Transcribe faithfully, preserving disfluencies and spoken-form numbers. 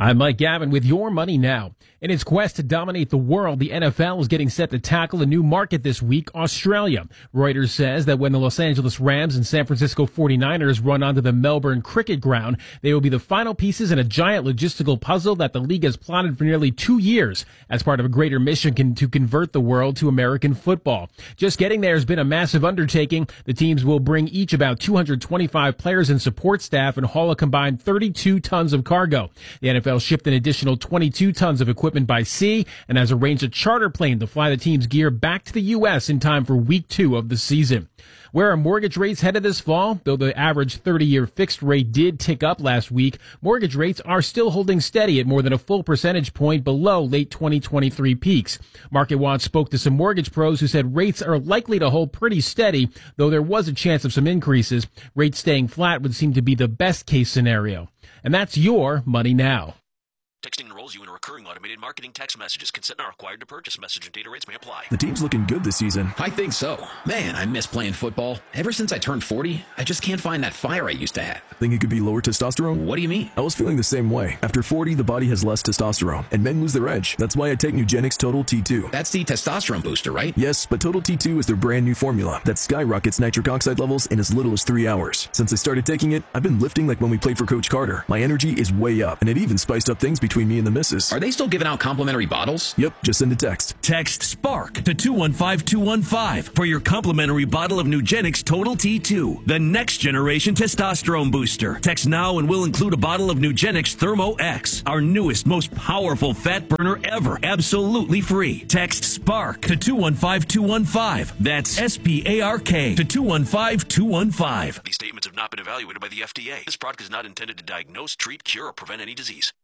I'm Mike Gavin with your Money Now. In its quest to dominate the world, the N F L is getting set to tackle a new market this week, Australia. Reuters says that when the Los Angeles Rams and San Francisco forty-niners run onto the Melbourne Cricket Ground, they will be the final pieces in a giant logistical puzzle that the league has plotted for nearly two years as part of a greater mission con- to convert the world to American football. Just getting there has been a massive undertaking. The teams will bring each about two hundred twenty-five players and support staff and haul a combined thirty-two tons of cargo. The N F L shipped an additional twenty-two tons of equipment by sea and has arranged a charter plane to fly the team's gear back to the U S in time for week two of the season. Where are mortgage rates headed this fall? Though the average thirty-year fixed rate did tick up last week, mortgage rates are still holding steady at more than a full percentage point below late twenty twenty-three peaks. MarketWatch spoke to some mortgage pros who said rates are likely to hold pretty steady, though there was a chance of some increases. Rates staying flat would seem to be the best case scenario. And that's your Money Now. Texting enrolls you in a recurring automated marketing text messages. Consent not required to purchase. Message and data rates may apply. The team's looking good this season. I think so. Man, I miss playing football. Ever since I turned forty, I just can't find that fire I used to have. Think it could be lower testosterone? What do you mean? I was feeling the same way. After forty, the body has less testosterone, and men lose their edge. That's why I take Nugenix Total T two. That's the testosterone booster, right? Yes, but Total T two is their brand new formula that skyrockets nitric oxide levels in as little as three hours. Since I started taking it, I've been lifting like when we played for Coach Carter. My energy is way up, and it even spiced up things between me and the missus. Are they still giving out complimentary bottles? Yep, just send a text. Text SPARK to two one five two one five for your complimentary bottle of Nugenix Total T two, the next generation testosterone booster. Text now and we'll include a bottle of Nugenix Thermo X, our newest, most powerful fat burner ever, absolutely free. Text SPARK to two one five two one five. That's S P A R K to two one five two one five. These statements have not been evaluated by the F D A. This product is not intended to diagnose, treat, cure, or prevent any disease.